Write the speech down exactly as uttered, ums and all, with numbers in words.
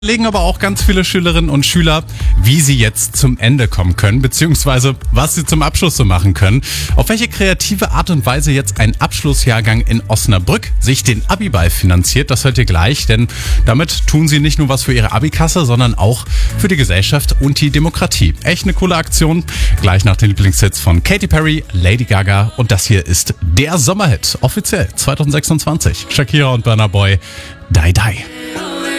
Legen aber auch ganz viele Schülerinnen und Schüler, wie sie jetzt zum Ende kommen können, beziehungsweise was sie zum Abschluss so machen können. Auf welche kreative Art und Weise jetzt ein Abschlussjahrgang in Osnabrück sich den Abiball finanziert, das hört ihr gleich, denn damit tun sie nicht nur was für ihre Abikasse, sondern auch für die Gesellschaft und die Demokratie. Echt eine coole Aktion. Gleich nach den Lieblingshits von Katy Perry, Lady Gaga und das hier ist der Sommerhit, offiziell zwanzig sechsundzwanzig. Shakira und Burna Boy, Die Die.